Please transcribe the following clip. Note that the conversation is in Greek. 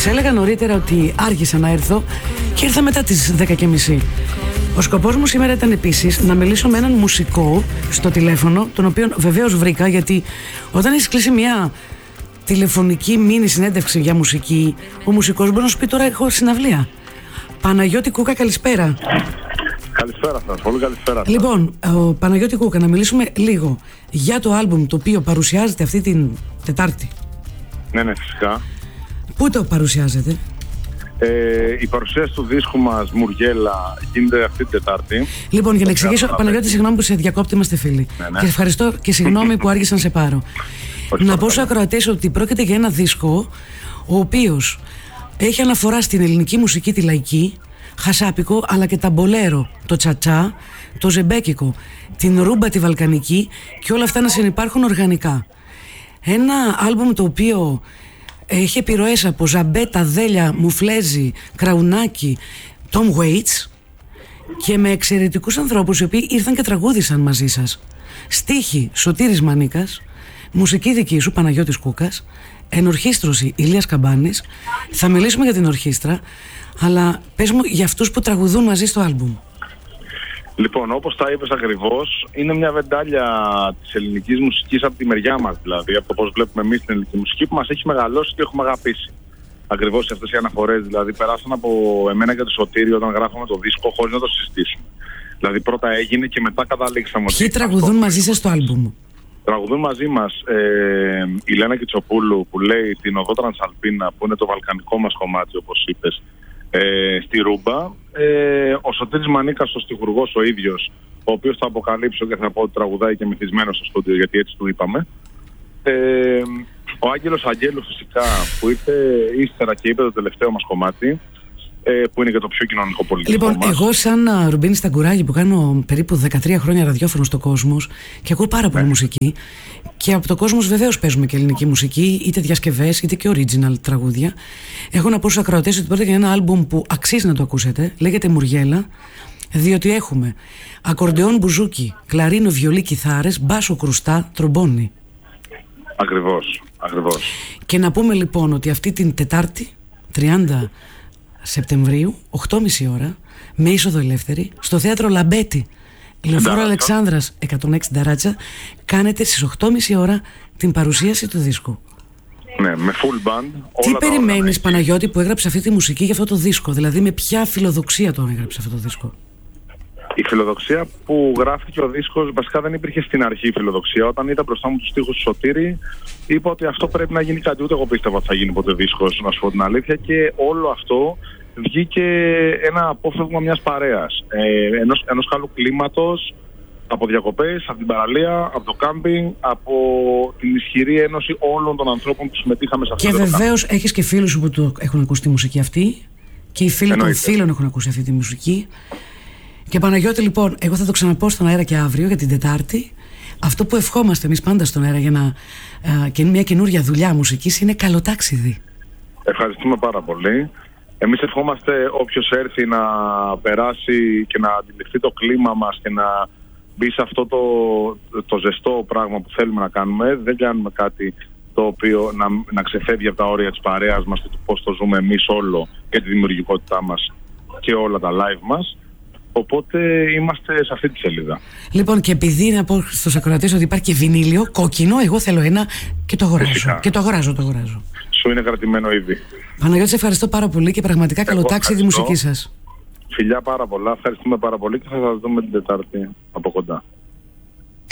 Σας έλεγα νωρίτερα ότι άργησα να έρθω και ήρθα μετά τις 10:30. Ο σκοπός μου σήμερα ήταν επίσης να μιλήσω με έναν μουσικό στο τηλέφωνο, τον οποίο βεβαίως βρήκα, γιατί όταν έχεις κλείσει μια τηλεφωνική μίνι συνέντευξη για μουσική, ο μουσικός μπορεί να σου πει τώρα έχω συναυλία. Παναγιώτη Κούκα, καλησπέρα. Καλησπέρα σας, πολύ καλησπέρα. Λοιπόν, ο Παναγιώτη Κούκα, να μιλήσουμε λίγο για το άλμπουμ το οποίο παρουσιάζεται αυτή την Τετάρτη. Ναι, φυσικά. Πού το παρουσιάζετε? Η παρουσίαση του δίσκου μας Μουργέλα γίνεται αυτή την Τετάρτη. Λοιπόν, για να εξηγήσω, Παναγιώτη, συγγνώμη που σε διακόπτη, είμαστε φίλοι. Ναι. Και ευχαριστώ και συγγνώμη που άργησα να σε πάρω. Να πω στους ακροατές ότι πρόκειται για ένα δίσκο ο οποίος έχει αναφορά στην ελληνική μουσική, τη λαϊκή, χασάπικο, αλλά και τα μπολέρο, το τσατσά, το ζεμπέκικο, την ρούμπα τη βαλκανική και όλα αυτά να συνυπάρχουν οργανικά. Ένα άλμπουμ το οποίο έχει επιρροές από Ζαμπέτα, Δέλια, Μουφλέζη, Κραουνάκη, Tom Waits και με εξαιρετικούς ανθρώπους οι οποίοι ήρθαν και τραγούδισαν μαζί σας. Στίχοι Σωτήρης Μανίκας, μουσική δική σου Παναγιώτης Κούκας, ενορχήστρωση Ηλίας Καμπάνης. Θα μιλήσουμε για την ορχήστρα, αλλά πες μου για αυτούς που τραγουδούν μαζί στο άλμπουμ. Λοιπόν, όπως τα είπες ακριβώς, είναι μια βεντάλια της ελληνικής μουσικής από τη μεριά μας, δηλαδή από το πώς βλέπουμε εμείς την ελληνική μουσική που μας έχει μεγαλώσει και έχουμε αγαπήσει. Ακριβώς αυτές οι αναφορές, δηλαδή περάσαν από εμένα και το Σωτήρη όταν γράφαμε το δίσκο χωρίς να το συζητήσουμε. Δηλαδή πρώτα έγινε και μετά καταλήξαμε. Ποιοι τραγουδούν μαζί σας στο άλμπουμ? Τραγουδούν μαζί μας η Λένα Κιτσοπούλου που λέει την Οδό Τρανσαλπίνα, που είναι το βαλκανικό μας κομμάτι όπως είπες, στη ρούμπα. Ο Σωτήρης Μανίκας, ο στιχουργός ο ίδιος, ο οποίος θα αποκαλύψω και θα πω ότι τραγουδάει και μεθυσμένος στο στούντιο, γιατί έτσι του είπαμε. Ο Άγγελος Αγγέλου φυσικά που ήρθε ύστερα και είπε το τελευταίο μας κομμάτι, που είναι και το πιο κοινωνικό πολιτικό. Λοιπόν, εγώ σαν Ρουμπίνη Σταγκουράγη που κάνω περίπου 13 χρόνια ραδιόφωνο στο Κόσμος και ακούω πάρα πολύ μουσική, και από το Κόσμος βεβαίως παίζουμε και ελληνική μουσική, είτε διασκευές είτε και original τραγούδια. Έχω να πω στους ακροατές ότι πρόκειται για ένα άλμπουμ που αξίζει να το ακούσετε, λέγεται Μουργέλα, διότι έχουμε ακορντεόν, μπουζούκι, κλαρίνο, βιολί, κιθάρες, μπάσο, κρουστά, τρομπόνι. Ακριβώς. Και να πούμε λοιπόν ότι αυτή την Τετάρτη 30 Σεπτεμβρίου, 8:30 ώρα, με είσοδο ελεύθερη, στο θέατρο Λαμπέτη, Λεωφόρο Αλεξάνδρας 160 Ράτσα, κάνετε στις 8:30 ώρα την παρουσίαση του δίσκου. Ναι, με full band. Τι περιμένεις, Παναγιώτη, που έγραψε αυτή τη μουσική για αυτό το δίσκο? Δηλαδή με ποια φιλοδοξία τον έγραψε αυτό το δίσκο? Η φιλοδοξία που γράφτηκε ο δίσκος, βασικά δεν υπήρχε στην αρχή η φιλοδοξία. Όταν είδα μπροστά μου τους στίχους του Σωτήρη, είπα ότι αυτό πρέπει να γίνει κάτι. Ούτε εγώ πίστευα ότι θα γίνει ποτέ δίσκος, να σου πω την αλήθεια. Και όλο αυτό βγήκε ένα απόφευγμα μιας παρέας. Ενός καλού κλίματος, από διακοπές, από την παραλία, από το κάμπινγκ, από την ισχυρή ένωση όλων των ανθρώπων που συμμετείχαμε σε αυτό. Και βεβαίως έχεις και φίλους σου που έχουν ακούσει τη μουσική αυτή, και οι φίλοι των φίλων έχουν ακούσει αυτή τη μουσική. Και Παναγιώτη, λοιπόν, εγώ θα το ξαναπώ στον αέρα και αύριο για την Τετάρτη. Αυτό που ευχόμαστε εμείς πάντα στον αέρα για μια καινούρια δουλειά μουσικής είναι καλό ταξίδι. Ευχαριστούμε πάρα πολύ. Εμείς ευχόμαστε όποιος έρθει να περάσει και να αντιληφθεί το κλίμα μας και να μπει σε αυτό το ζεστό πράγμα που θέλουμε να κάνουμε. Δεν κάνουμε κάτι το οποίο να ξεφεύγει από τα όρια της παρέας μας και του πώς το ζούμε εμείς όλο και τη δημιουργικότητά μας και όλα τα live μας. Οπότε είμαστε σε αυτή τη σελίδα. Λοιπόν, και επειδή να πω στους ακροατές ότι υπάρχει και βινίλιο κόκκινο, εγώ θέλω ένα και το αγοράζω. Φυσικά. Και το αγοράζω. Σου είναι κρατημένο ήδη. Παναγιώτη, σε ευχαριστώ πάρα πολύ και πραγματικά καλό ταξίδι τη μουσική σας. Φιλιά πάρα πολλά, ευχαριστούμε πάρα πολύ και θα σας δούμε την Τετάρτη από κοντά.